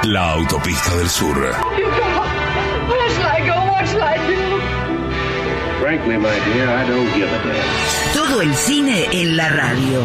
La autopista del sur. Where shall I go? What shall I do? Frankly, my dear, I don't give a damn. Todo el cine en la radio.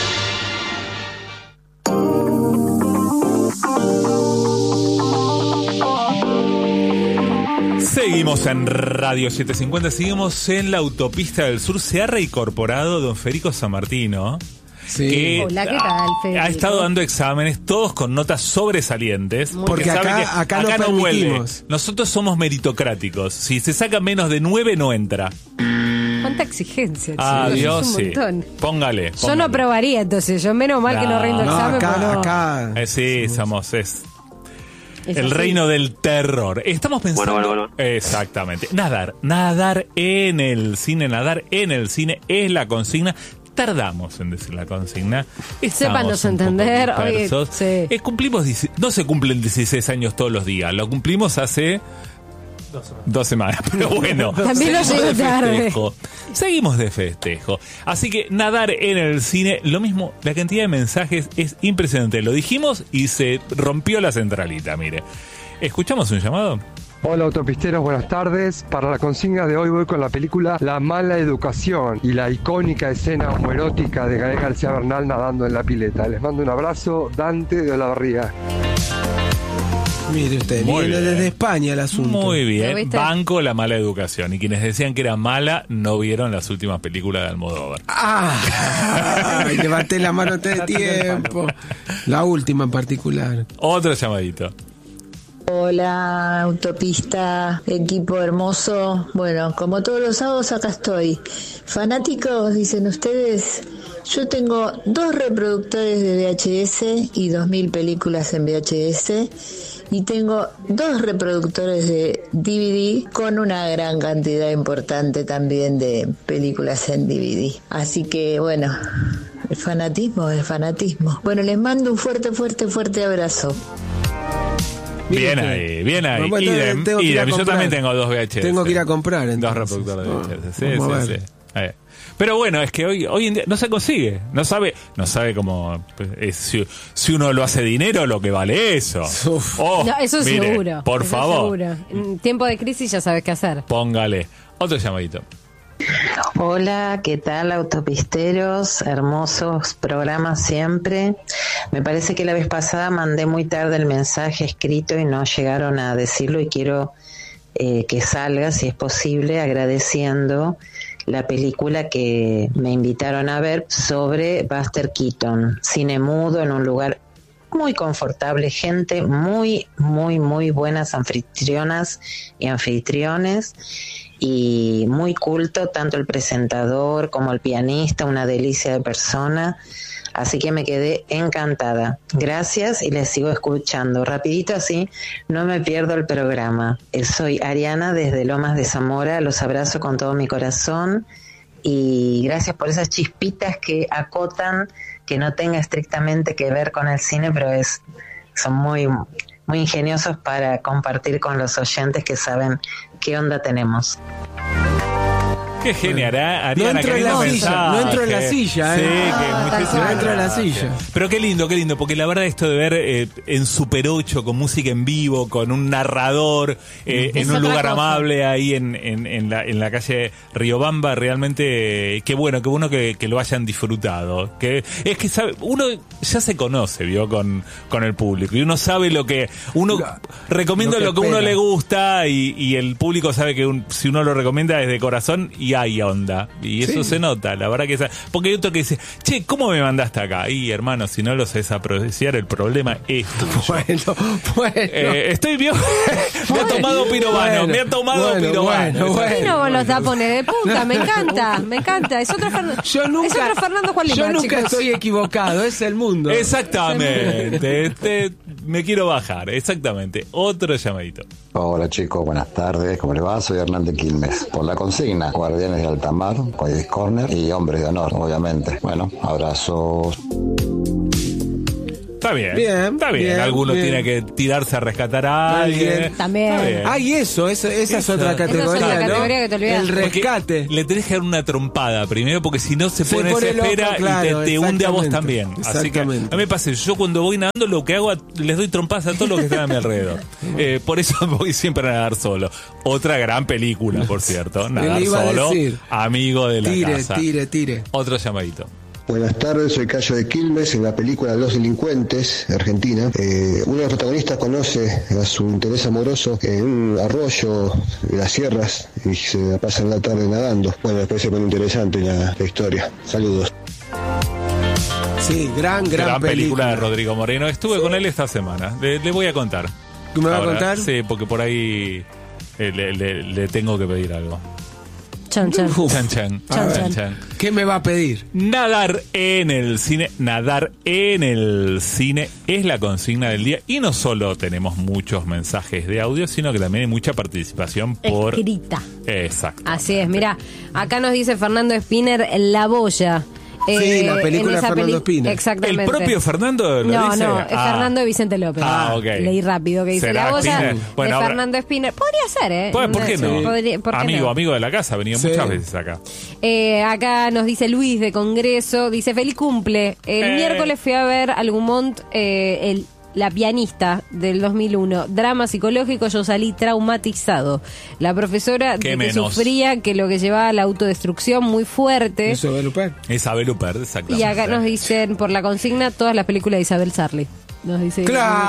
Seguimos en Radio 750, seguimos en la autopista del sur. Se ha reincorporado don Federico Sammartino. Sí. Hola, ¿qué tal, Federico? Ha estado dando exámenes, todos con notas sobresalientes. Porque acá no vuelve. Nosotros somos meritocráticos. Si se saca menos de 9, no entra. ¿Cuánta exigencia? Dios, es un sí. montón. Póngale. Yo no aprobaría, entonces. Yo menos mal que no rindo examen. Acá. Sí, somos... El reino del terror. Estamos pensando... Bueno. Exactamente. Nadar en el cine es la consigna. Tardamos en decir la consigna. Sépanos entender. Oye, sí. No se cumplen 16 años todos los días. Lo cumplimos hace 2 semanas. Pero bueno. También lo llego tarde. Seguimos de festejo. Así que nadar en el cine, lo mismo, la cantidad de mensajes es impresionante. Lo dijimos y se rompió la centralita, mire. ¿Escuchamos un llamado? Hola autopisteros, buenas tardes. Para la consigna de hoy voy con la película La mala educación y la icónica escena homoerótica de Gael García Bernal nadando en la pileta. Les mando un abrazo, Dante de Olavarría. Mire usted, viene desde España el asunto. Muy bien, banco La mala educación. Y quienes decían que era mala no vieron las últimas películas de Almodóvar. Levanté la mano antes de tiempo. La última en particular. Otro llamadito. Hola, autopista, equipo hermoso. Bueno, como todos los sábados acá estoy. Fanáticos, dicen ustedes. Yo tengo 2 reproductores de VHS y 2000 películas en VHS. Y tengo 2 reproductores de DVD con una gran cantidad importante también de películas en DVD. Así que, bueno, el fanatismo. Bueno, les mando un fuerte abrazo. Bien ahí. Bueno, idem. Yo también tengo 2 VHS. Tengo que ir a comprar, entonces. 2 reproductores de VHS. Sí. Pero bueno, es que hoy en día no se consigue. No sabe cómo... Si uno lo hace dinero, lo que vale eso. No, eso mire, seguro. Por favor. Seguro. En tiempo de crisis ya sabes qué hacer. Póngale. Otro llamadito. Hola, ¿qué tal autopisteros? Hermosos programas siempre. Me parece que la vez pasada mandé muy tarde el mensaje escrito y no llegaron a decirlo y quiero que salga, si es posible, agradeciendo la película que me invitaron a ver sobre Buster Keaton, cine mudo en un lugar muy confortable, gente muy buenas anfitrionas y anfitriones, y muy culto, tanto el presentador como el pianista, una delicia de persona, así que me quedé encantada. Gracias y les sigo escuchando rapidito, así no me pierdo el programa. Soy Ariana desde Lomas de Zamora, los abrazo con todo mi corazón y gracias por esas chispitas que acotan, que no tenga estrictamente que ver con el cine, pero son muy ingeniosos para compartir con los oyentes que saben qué onda tenemos. Qué genial, Ariana. No entro en la silla. No entro en la silla, Sí, no entro en la silla. Pero qué lindo, porque la verdad esto de ver en Super 8 con música en vivo, con un narrador, en un lugar amable ahí en la calle Riobamba, realmente qué bueno que lo hayan disfrutado. Es que sabe, uno ya se conoce, vio, con el público, y uno sabe lo que uno recomienda, lo que uno le gusta, y el público sabe que si uno lo recomienda es de corazón y hay onda, y eso se nota, la verdad que porque hay otro que dice, che, ¿cómo me mandaste acá? Y hermano, si no lo sabes apreciar, el problema es tuyo. Bueno. Estoy bien. Me ha tomado pirobano. Vino con los tapones de punta, me encanta. Es otro Fernando Juan Lima, yo nunca chicos. estoy equivocado, es el mundo. Exactamente. Me quiero bajar, exactamente. Otro llamadito. Hola chicos, buenas tardes, ¿cómo les va? Soy Hernán de Quilmes. Por la consigna, Guardianes de Altamar, Quiet Corner y Hombres de Honor, obviamente. Bueno, abrazos. Está bien. Alguno tiene que tirarse a rescatar a alguien. También. Esa es otra categoría, otra ¿no? categoría que te olvidas. El rescate. Le tenés que dar una trompada primero, porque si no se pone desespera y te hunde a vos también. Así que a mí me pasa, yo cuando voy nadando lo que hago, les doy trompadas a todos los que están a mi alrededor. Por eso voy siempre a nadar solo. Otra gran película, por cierto. Nadar solo, amigo de la casa. Tire. Otro llamadito. Buenas tardes, soy Cayo de Quilmes. En la película Los Delincuentes, Argentina, uno de los protagonistas conoce a su interés amoroso en un arroyo de las sierras y se la pasan la tarde nadando. Bueno, después se pone interesante la historia. Saludos. Sí, gran película de Rodrigo Moreno. Estuve con él esta semana. Le voy a contar. ¿Tú me vas a contar? Sí, porque por ahí le tengo que pedir algo. Chan. ¿Qué me va a pedir? Nadar en el cine es la consigna del día. Y no solo tenemos muchos mensajes de audio, sino que también hay mucha participación por escrita. Exacto. Así es, mira, acá nos dice Fernando Spinner, La Boya. Sí, la película de Fernando Spinner. Exactamente. ¿El propio Fernando lo dice? No, es Fernando de Vicente López. Ok. Leí rápido que dice La Boya de bueno, Fernando Spinner. Podría ser, ¿eh? ¿Por qué no? ¿Por qué no? Amigo de la casa, venía muchas veces acá. Acá nos dice Luis de Congreso, dice feliz cumple. El miércoles fui a ver al Gumont, La pianista del 2001, drama psicológico, yo salí traumatizado. La profesora que sufría que lo que llevaba a la autodestrucción muy fuerte. Isabel Huppert, exactamente. Y acá nos dicen, por la consigna, todas las películas de Isabel Sarli. Nos dice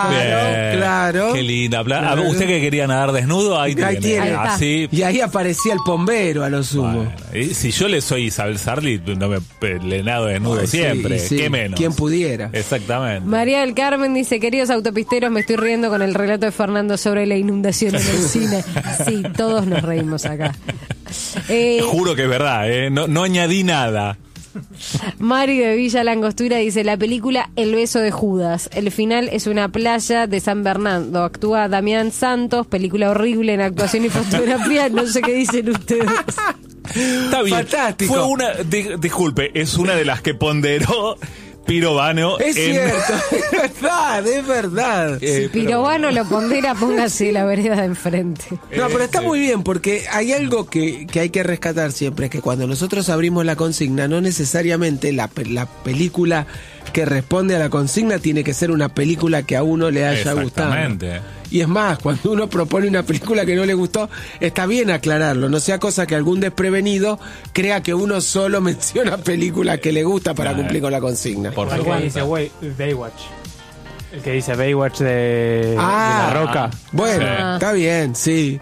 claro. Qué linda. Usted que quería nadar desnudo, ahí tiene. Así. Y ahí aparecía el bombero a lo sumo. Bueno, si yo le soy Isabel Sarli, no le nado desnudo siempre. Sí. ¿Qué menos? ¿Quién pudiera? Exactamente. María del Carmen dice, queridos autopisteros, me estoy riendo con el relato de Fernando sobre la inundación en el cine. Sí, todos nos reímos acá. Juro que es verdad, no añadí nada. Mari de Villa Langostura dice, la película El beso de Judas. El final es una playa de San Bernardo. Actúa Damián Santos, película horrible en actuación y fotografía. No sé qué dicen ustedes. Está bien. Fantástico. Fue una, disculpe, es una de las que ponderó Pirovano. Es cierto, es verdad. Si Pirovano lo pondera, póngase la vereda de enfrente. No, pero está muy bien, porque hay algo que hay que rescatar siempre, es que cuando nosotros abrimos la consigna, no necesariamente la película que responde a la consigna tiene que ser una película que a uno le haya gustado. Y es más, cuando uno propone una película que no le gustó, está bien aclararlo, no sea cosa que algún desprevenido crea que uno solo menciona películas que le gusta para cumplir con la consigna. Por favor. El que dice Baywatch. El que dice Baywatch de La Roca. Bueno, está bien, sí.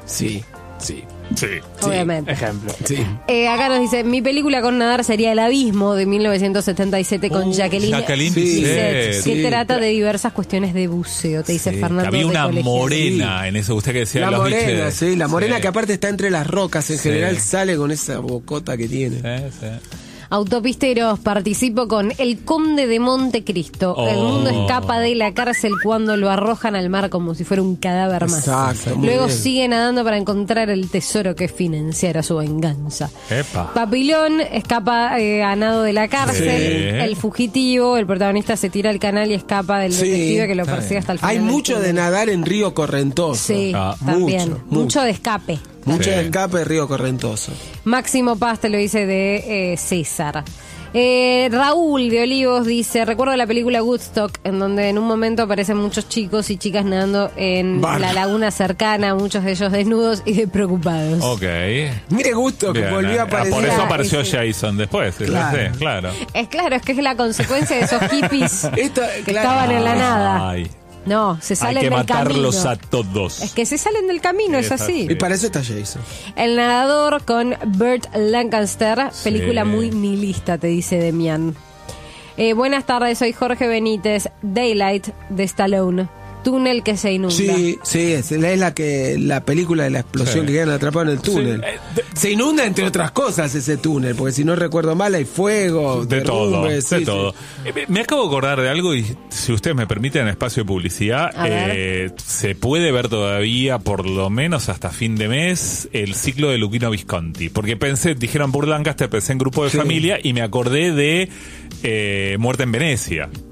Obviamente. Ejemplo. Sí. Acá nos dice, mi película con nadar sería El Abismo de 1977 con Jacqueline Bisset, que trata de diversas cuestiones de buceo, te dice Fernando. Había una morena en eso, usted que decía la los morena, biches. la morena que aparte está entre las rocas, en general sale con esa bocota que tiene. Autopisteros, participo con El Conde de Montecristo. El mundo escapa de la cárcel cuando lo arrojan al mar como si fuera un cadáver más. Exacto, luego sigue nadando para encontrar el tesoro que financiará su venganza. Papilón escapa a nado de la cárcel. El fugitivo, el protagonista se tira al canal y escapa del detective que lo persigue hasta el final. Hay mucho de nadar en Río Correntoso. Sí, también. Mucho de escape. Mucho de escape de Río Correntoso. Máximo Paz te lo dice de César. Raúl de Olivos dice, recuerdo la película Woodstock, en donde en un momento aparecen muchos chicos y chicas nadando en la laguna cercana, muchos de ellos desnudos y preocupados. Ok. Mire Woodstock, que volvió a aparecer. Por eso apareció Jason después. Claro. Es que es la consecuencia de esos hippies que estaban en la nada. No, se salen del camino. Hay que matarlos a todos. Es que se salen del camino, es así. Y para eso está Jason. El nadador con Burt Lancaster, película muy nihilista, te dice Demian. Buenas tardes, soy Jorge Benítez, Daylight de Stallone. Túnel que se inunda. Sí, es la película de la explosión que quedan atrapados en el túnel. Se inunda entre otras cosas ese túnel, porque si no recuerdo mal hay fuego, de todo. Me acabo de acordar de algo y si ustedes me permiten en espacio de publicidad, se puede ver todavía por lo menos hasta fin de mes el ciclo de Luchino Visconti, porque dijeron Burt Lancaster, pensé en Grupo de Familia y me acordé de Muerte en Venecia.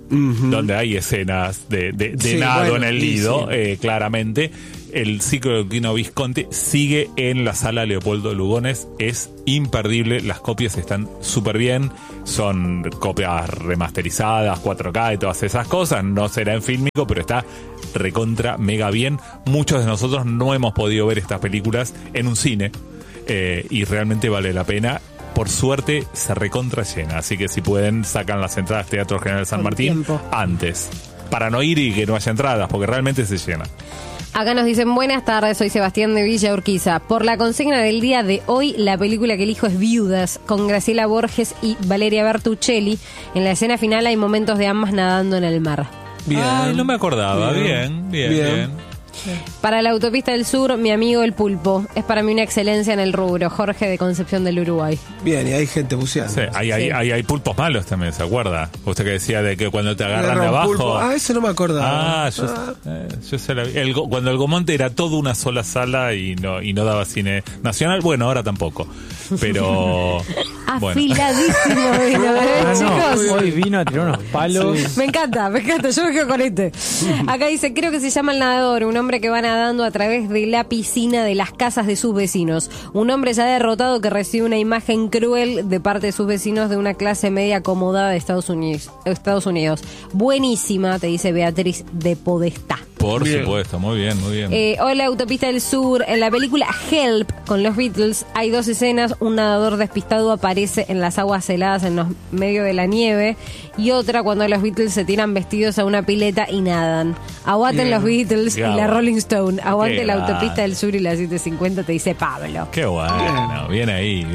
donde hay escenas de nado bueno, en el Lido, sí. Claramente. El ciclo de Quino Visconti sigue en la sala Leopoldo Lugones, es imperdible, las copias están súper bien, son copias remasterizadas, 4K y todas esas cosas, no será en fílmico, pero está recontra mega bien. Muchos de nosotros no hemos podido ver estas películas en un cine, y realmente vale la pena. Por suerte se recontra llena, así que si pueden sacan las entradas Teatro General San Martín antes, para no ir y que no haya entradas, porque realmente se llena. Acá nos dicen, buenas tardes, soy Sebastián de Villa Urquiza. Por la consigna del día de hoy, la película que elijo es Viudas, con Graciela Borges y Valeria Bertuccelli. En la escena final hay momentos de ambas nadando en el mar. Bien. Ay, no me acordaba. Bien. Para la Autopista del Sur, mi amigo El Pulpo. Es para mí una excelencia en el rubro. Jorge de Concepción del Uruguay. Bien, y hay gente buceando. Sí, hay pulpos malos también, ¿se acuerda? Usted que decía de que cuando te agarran de abajo... Pulpo. Eso no me acordaba. Yo se la vi. Cuando el Gomonte era toda una sola sala y no daba cine nacional. Bueno, ahora tampoco. Pero... Afiladísimo vino, chicos. Hoy vino a tirar unos palos. Sí. Me encanta, yo me quedo con este. Acá dice, creo que se llama El Nadador, un hombre que va nadando a través de la piscina de las casas de sus vecinos. Un hombre ya derrotado que recibe una imagen cruel de parte de sus vecinos de una clase media acomodada de Estados Unidos. Buenísima, te dice Beatriz de Podestá. Por supuesto, muy bien. Hola, Autopista del Sur. En la película Help, con los Beatles, hay 2 escenas. Un nadador despistado aparece en las aguas heladas en los medio de la nieve, y otra cuando los Beatles se tiran vestidos a una pileta y nadan. Aguanten los Beatles y la Rolling Stone. Aguante la Autopista del Sur y la 750, te dice Pablo. Qué bueno, bien ahí.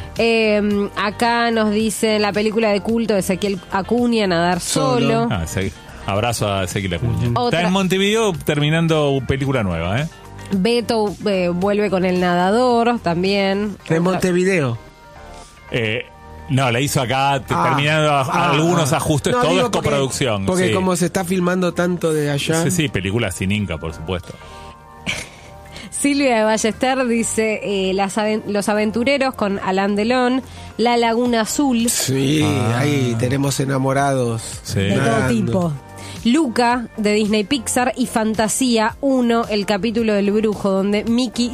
Acá nos dice la película de culto de Ezequiel Acuña, Nadar Solo. Abrazo a Ezequiel Acuña. Está en Montevideo terminando película nueva, Beto vuelve con El Nadador también. ¿De Montevideo? No, la hizo acá, terminando algunos ajustes, no, todo es coproducción. Porque como se está filmando tanto de allá. Sí, película sin Inca, por supuesto. Silvia de Ballester dice Los Aventureros con Alain Delon, La Laguna Azul. Sí, ahí tenemos enamorados. De todo tipo. Luca, de Disney Pixar, y Fantasía 1, el capítulo del brujo, donde Mickey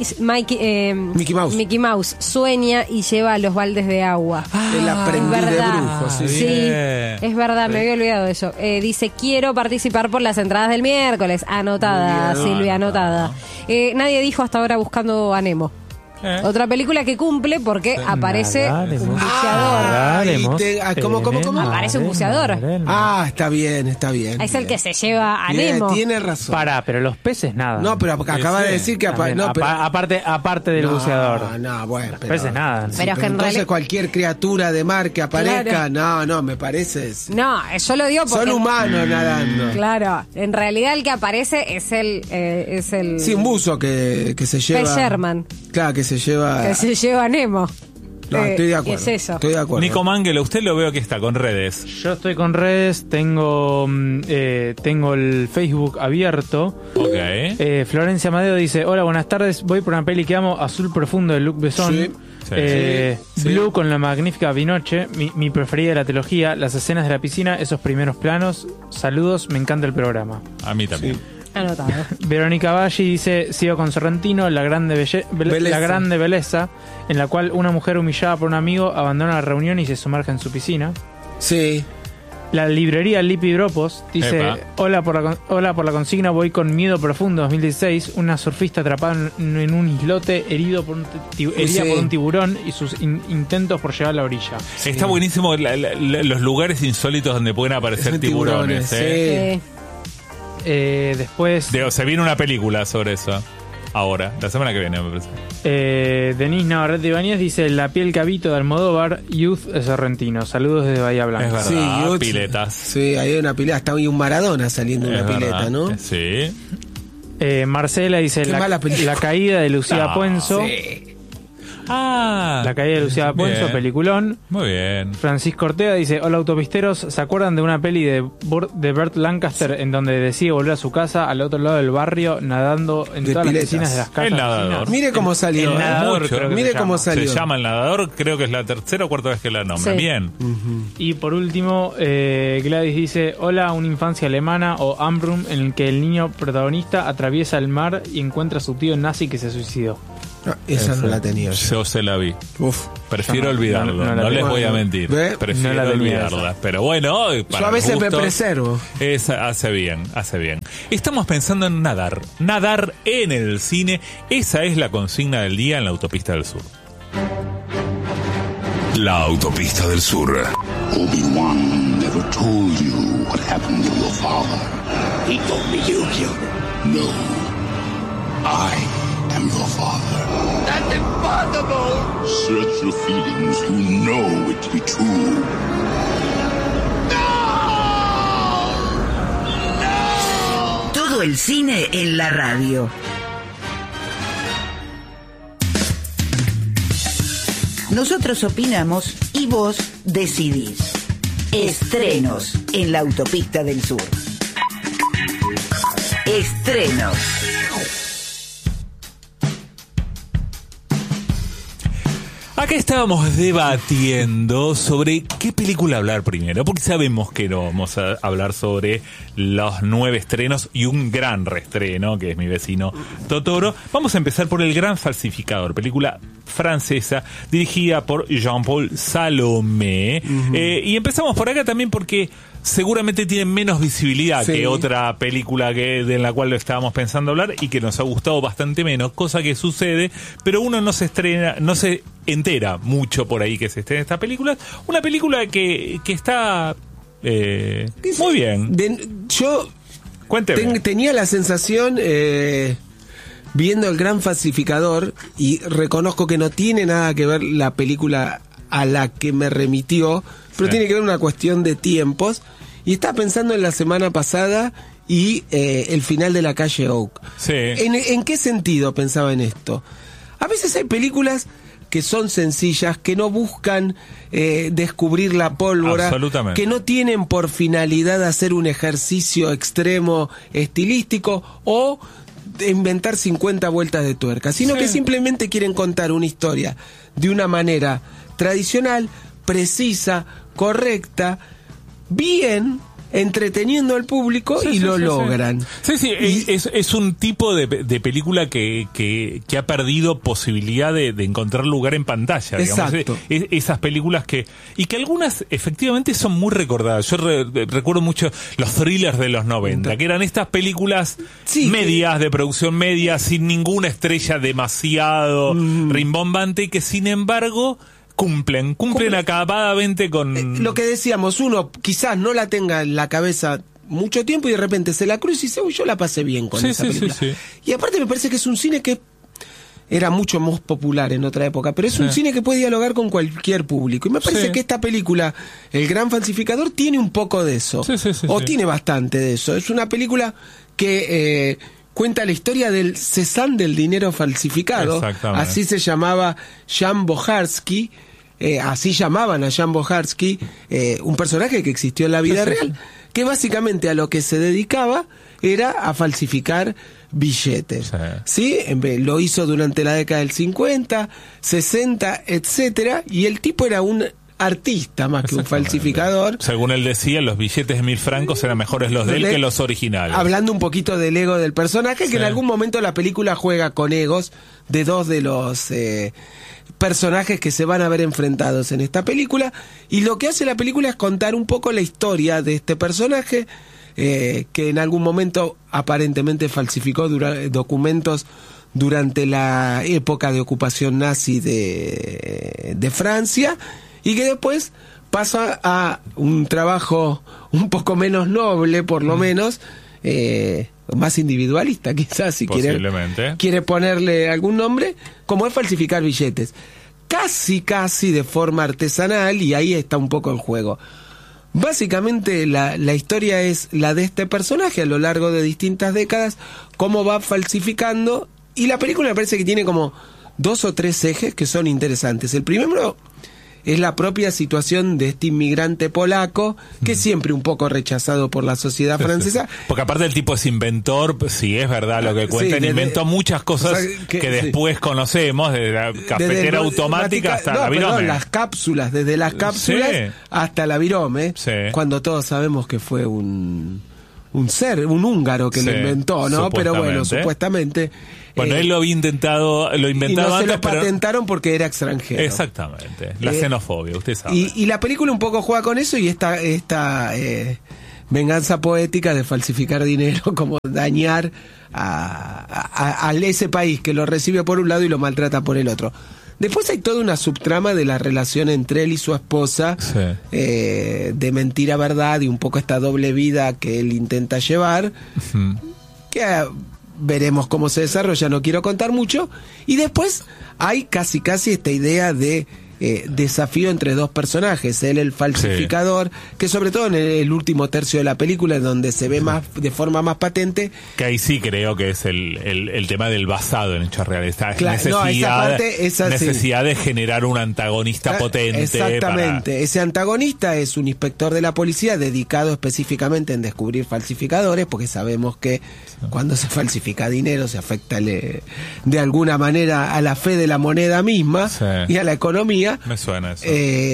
Mouse sueña y lleva a los baldes de agua. El aprendiz de brujo, sí, es verdad, me había olvidado de eso. Dice, quiero participar por las entradas del miércoles. Anotada, Silvia, anotada. Nadie dijo hasta ahora Buscando a Nemo. Otra película que cumple porque aparece un buceador. ¿Cómo? Aparece un buceador. Está bien. Es el que se lleva a Nemo. Tiene razón. Pero los peces nada. No, pero acaba de decir que aparte del buceador. Bueno. Los peces nada. Pero es que entonces cualquier criatura de mar que aparezca, no, me parece. No, yo lo digo porque son humanos nadando. Claro, en realidad el que aparece es el sí, un buzo que se lleva. P. Sherman. Claro, que se lleva a Nemo. No, estoy de acuerdo. Es eso. Estoy de acuerdo. Nico Mangel, usted lo veo que está con redes. Yo estoy con redes, tengo el Facebook abierto. Ok. Florencia Amadeo dice, hola, buenas tardes, voy por una peli que amo, Azul Profundo de Luc Besson. Blue con la magnífica Binoche, mi preferida de la trilogía, las escenas de la piscina, esos primeros planos. Saludos, me encanta el programa. A mí también. Anotado. Verónica Valli dice, sigo con Sorrentino, la grande belleza, en la cual una mujer humillada por un amigo abandona la reunión y se sumerge en su piscina. Sí. La librería Lipidropos dice, hola por la consigna, voy con Miedo Profundo 2016, una surfista atrapada en un islote herida por un tiburón y sus intentos por llegar a la orilla. Sí. Está buenísimo los lugares insólitos donde pueden aparecer tiburones. Sí. Después se viene una película sobre eso ahora, la semana que viene me parece. Denise Navarrete Ibáñez dice, La piel que habito de Almodóvar, Youth de Sorrentino, saludos desde Bahía Blanca. Es verdad, Youth, piletas. Sí, hay una pileta, hasta hoy un Maradona saliendo de una pileta, ¿no? Sí. Marcela dice, la caída de Lucía Puenzo. Sí. La caída de Lucía Ponzo, Bien. peliculón. Muy bien. Francisco Ortega dice: hola autopisteros, ¿se acuerdan de una peli de Burt Lancaster en donde decide volver a su casa al otro lado del barrio nadando en De todas piletas. las piscinas de las casas? El nadador. vecinas? Mire cómo salió. El nadador, Mucho. creo que Mire se cómo llama. salió. Se llama El Nadador, creo que es la tercera o cuarta vez que la nombra. Sí. Bien. Y por último, Gladys dice: hola, una infancia alemana o Amrum en el que el niño protagonista atraviesa el mar y encuentra a su tío nazi que se suicidó. No, esa no la tenía. Yo se la vi. Uf. Prefiero Yo no, olvidarlo, no la no les tengo. voy a mentir. ¿Ve? Prefiero No la tenía olvidarla. Pero bueno, para Yo a veces me gustos, preservo. Hace bien, hace bien. Estamos pensando en nadar. Nadar en el cine. Esa es la consigna del día en la Autopista del Sur. La Autopista del Sur. Obi-Wan never told you what happened to your father. He told me you killed him. No. I am your father. That's impossible! Search your feelings. You know it to be true. Todo el cine en la radio. Nosotros opinamos y vos decidís. Estrenos en la Autopista del Sur. Estrenos. Acá estábamos debatiendo sobre qué película hablar primero, porque sabemos que no vamos a hablar sobre los 9 estrenos y un gran reestreno, que es Mi vecino Totoro. Vamos a empezar por El Gran Falsificador, película francesa dirigida por Jean-Paul Salomé. Y empezamos por acá también porque seguramente tiene menos visibilidad que otra película en la cual lo estábamos pensando hablar y que nos ha gustado bastante menos, cosa que sucede, pero uno no se entera mucho por ahí que se estrena esta película. Una película que está muy bien. Yo Cuénteme. tenía la sensación, viendo El Gran Falsificador, y reconozco que no tiene nada que ver la película a la que me remitió, pero tiene que ver una cuestión de tiempos. Y estaba pensando en la semana pasada y el final de La Calle Oak. Sí. ¿En qué sentido pensaba en esto? A veces hay películas que son sencillas, que no buscan descubrir la pólvora, Absolutamente. que no tienen por finalidad hacer un ejercicio extremo estilístico o de inventar 50 vueltas de tuerca, sino que simplemente quieren contar una historia de una manera tradicional, precisa, correcta, bien, entreteniendo al público y lo logran. Es un tipo de película que ha perdido posibilidad de encontrar lugar en pantalla. Exacto. Digamos. Esas películas que algunas efectivamente son muy recordadas. Yo recuerdo mucho los thrillers de los 90, que eran estas películas medias, de producción media, sin ninguna estrella demasiado rimbombante, y que sin embargo cumplen acabadamente con lo que decíamos. Uno quizás no la tenga en la cabeza mucho tiempo y de repente se la cruza y dice, uy, yo la pasé bien con esa película. Y aparte me parece que es un cine que era mucho más popular en otra época, pero es un cine que puede dialogar con cualquier público. Y me parece que esta película, El Gran Falsificador, tiene un poco de eso. Tiene bastante de eso. Es una película que cuenta la historia del Cézanne del dinero falsificado. Así se llamaba Jan Bojarsky. Así llamaban a Jan Bojarsky, un personaje que existió en la vida real, que básicamente a lo que se dedicaba era a falsificar billetes. ¿Sí? Lo hizo durante la década del 50, 60, etcétera, y el tipo era un artista más que un falsificador. Según él decía, los billetes de 1.000 francos eran mejores los de él que los originales. Hablando un poquito del ego del personaje, que en algún momento la película juega con egos de dos de los personajes que se van a ver enfrentados en esta película, y lo que hace la película es contar un poco la historia de este personaje, que en algún momento aparentemente falsificó documentos durante la época de ocupación nazi de Francia, y que después pasa a un trabajo un poco menos noble, por lo menos, más individualista quizás, si quiere ponerle algún nombre, como es falsificar billetes. Casi de forma artesanal, y ahí está un poco el juego. Básicamente la historia es la de este personaje a lo largo de distintas décadas, cómo va falsificando, y la película me parece que tiene como 2 o 3 ejes que son interesantes. El primero es la propia situación de este inmigrante polaco, que es siempre un poco rechazado por la sociedad francesa. Porque aparte el tipo es inventor, sí, es verdad lo que cuentan, inventó muchas cosas que después conocemos, desde la cafetera automática hasta la virome. Perdón, las cápsulas, desde las cápsulas hasta la virome, cuando todos sabemos que fue un húngaro que lo inventó, ¿no? Pero bueno, supuestamente... Bueno, él lo había intentado, lo inventaba antes, y no se lo patentaron porque era extranjero. Exactamente, la xenofobia, usted sabe. Y la película un poco juega con eso y esta venganza poética de falsificar dinero, como dañar a ese país que lo recibe por un lado y lo maltrata por el otro. Después hay toda una subtrama de la relación entre él y su esposa, de mentira verdad y un poco esta doble vida que él intenta llevar, que veremos cómo se desarrolla, no quiero contar mucho. Y después hay casi esta idea de desafío entre dos personajes, él el falsificador, que sobre todo en el último tercio de la película, donde se ve más de forma más patente, que ahí sí creo que es el tema del basado en hechos reales, necesidad de generar un antagonista potente. Exactamente, ese antagonista es un inspector de la policía dedicado específicamente en descubrir falsificadores, porque sabemos que cuando se falsifica dinero se afecta de alguna manera a la fe de la moneda misma y a la economía. Me suena eso.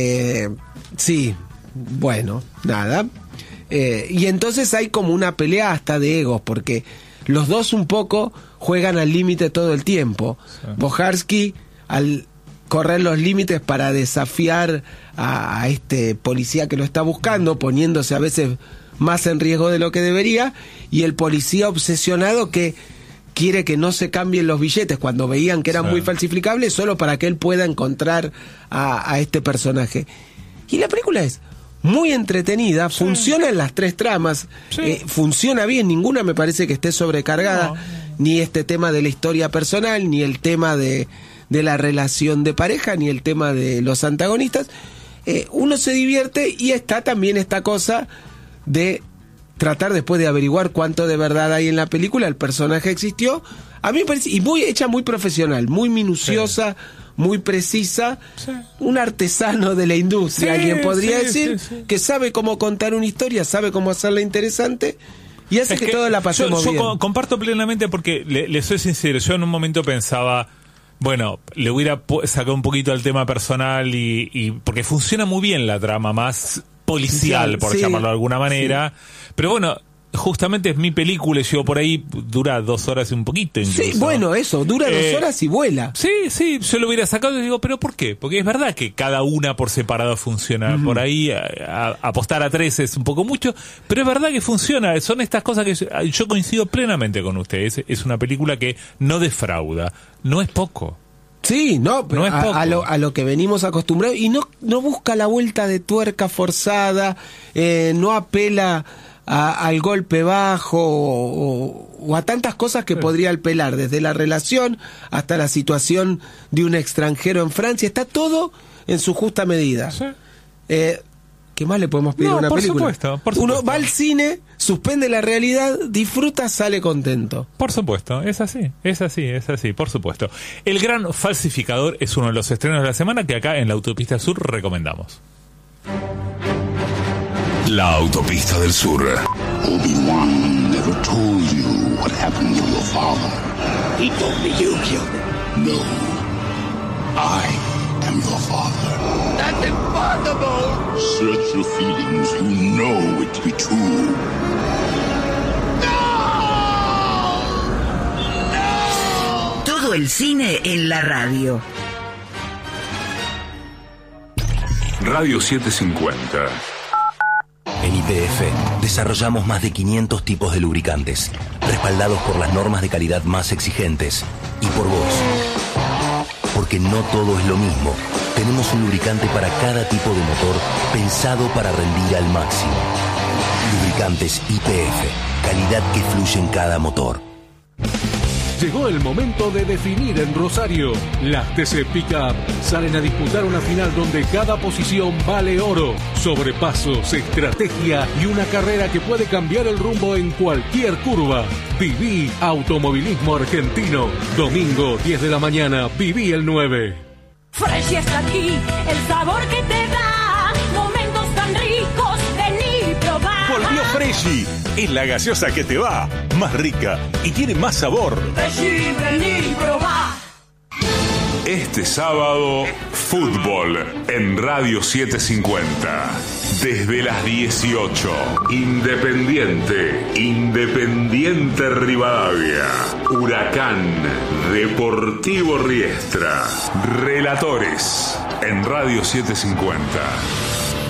Sí, bueno, nada. Y entonces hay como una pelea hasta de egos, porque los dos un poco juegan al límite todo el tiempo. Boharsky, al correr los límites para desafiar a este policía que lo está buscando, poniéndose a veces más en riesgo de lo que debería, y el policía obsesionado que quiere que no se cambien los billetes cuando veían que eran muy falsificables, solo para que él pueda encontrar a este personaje. Y la película es muy entretenida, funciona en las 3 tramas, funciona bien, ninguna me parece que esté sobrecargada, ni este tema de la historia personal, ni el tema de la relación de pareja, ni el tema de los antagonistas. Uno se divierte y está también esta cosa de tratar después de averiguar cuánto de verdad hay en la película, el personaje existió. A mí me parece, y hecha muy profesional, muy minuciosa, muy precisa, un artesano de la industria, alguien podría decir, que sabe cómo contar una historia, sabe cómo hacerla interesante, y hace que todos la pasemos bien. Yo comparto plenamente, porque le soy sincero, yo en un momento pensaba, bueno, le hubiera sacado un poquito al tema personal, y porque funciona muy bien la trama más policial, por llamarlo de alguna manera, pero bueno, justamente es mi película, y yo por ahí dura 2 horas y un poquito incluso. Sí, bueno, eso, dura 2 horas y vuela. Sí, yo lo hubiera sacado y digo, ¿pero por qué? Porque es verdad que cada una por separado funciona. Por ahí apostar a 3 es un poco mucho, pero es verdad que funciona. Son estas cosas que yo coincido plenamente con ustedes. Es una película que no defrauda, no es poco. Sí, no, pero no a lo que venimos acostumbrados, y no busca la vuelta de tuerca forzada, no apela al golpe bajo o a tantas cosas que podría apelar, desde la relación hasta la situación de un extranjero en Francia. Está todo en su justa medida. ¿Qué más le podemos pedir a una película? Por supuesto. Uno va al cine, suspende la realidad, disfruta, sale contento. Por supuesto, es así, por supuesto. El Gran Falsificador es uno de los estrenos de la semana que acá en la Autopista Sur recomendamos. La Autopista del Sur. Obi-Wan never told you what happened to your father. He told me you killed him. No, I am your father. That's impossible! Search your feelings, you know it to be true. Todo el cine en la radio. Radio 750. En YPF desarrollamos más de 500 tipos de lubricantes, respaldados por las normas de calidad más exigentes y por vos. Porque no todo es lo mismo. Tenemos un lubricante para cada tipo de motor pensado para rendir al máximo. Lubricantes YPF, calidad que fluye en cada motor. Llegó el momento de definir en Rosario. Las TC Pickup salen a disputar una final donde cada posición vale oro. Sobrepasos, estrategia y una carrera que puede cambiar el rumbo en cualquier curva. Viví Automovilismo Argentino. Domingo, 10 de la mañana, Viví el 9. Fresh está aquí, el sabor que te da. Momentos tan ricos, vení probar. Volvió Freshy. Es la gaseosa que te va. Más rica y tiene más sabor. Freshy, vení probar. Este sábado, fútbol en Radio 750. Desde las 18. Independiente Rivadavia. Huracán, Deportivo Riestra. Relatores en Radio 750.